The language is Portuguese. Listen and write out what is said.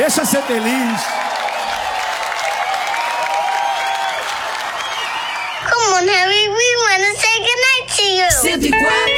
deixa ser feliz. Come on, Harry, we want to say goodnight to you. 104.